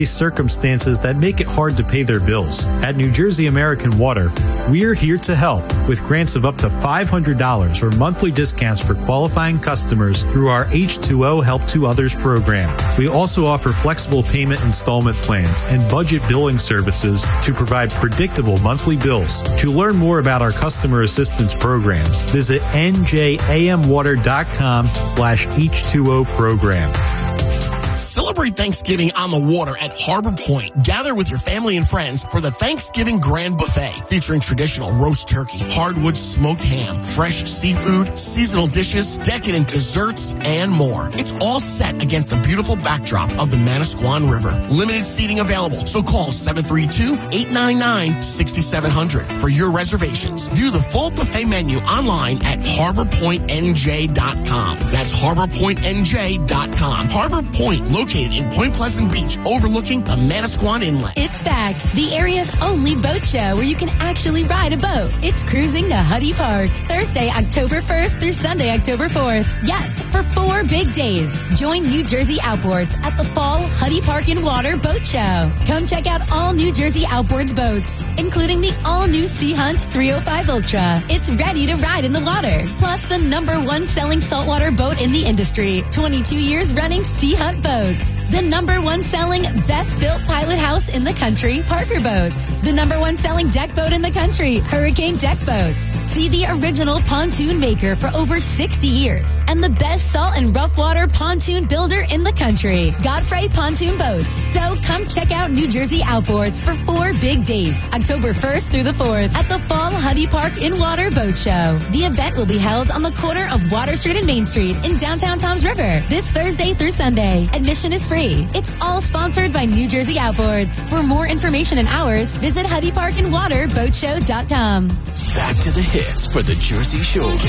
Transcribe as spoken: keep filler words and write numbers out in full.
circumstances that make it hard to pay their bills. At New Jersey American Water, we're here to help with grants of up to five hundred dollars or monthly discounts for qualifying customers through our H two O Help to Others program. We also offer flexible payment installment plans and budget billing services to provide predictable monthly bills. To learn more about our customer assistance programs, visit N J A M water dot com slash H two O program. Celebrate Thanksgiving on the water at Harbor Point. Gather with your family and friends for the Thanksgiving Grand Buffet, featuring traditional roast turkey, hardwood smoked ham, fresh seafood, seasonal dishes, decadent desserts, and more. It's all set against the beautiful backdrop of the Manasquan River. Limited seating available, so call seven three two, eight nine nine, six seven zero zero for your reservations. View the full buffet menu online at harbor point N J dot com. That's harbor point N J dot com. Harbor Point, located in Point Pleasant Beach, overlooking the Manasquan Inlet. It's back. The area's only boat show where you can actually ride a boat. It's Cruising to Huddy Park. Thursday, October first through Sunday, October fourth. Yes, for four big days. Join New Jersey Outboards at the Fall Huddy Park and Water Boat Show. Come check out all New Jersey Outboards boats, including the all-new Sea Hunt three oh five Ultra. It's ready to ride in the water. Plus, the number one selling saltwater boat in the industry. twenty-two years running Sea Hunt boats. The number one selling best built pilot house in the country, Parker Boats. The number one selling deck boat in the country, Hurricane Deck Boats. See the original pontoon maker for over sixty years and the best salt and rough water pontoon builder in the country, Godfrey Pontoon Boats. So come check out New Jersey Outboards for four big days, October first through the fourth at the Fall Huddy Park in Water Boat Show. The event will be held on the corner of Water Street and Main Street in downtown Toms River this Thursday through Sunday. Admission is free. It's all sponsored by New Jersey Outboards. For more information and hours, visit huddy park and water boat show dot com. Back to the hits for the Jersey Shore.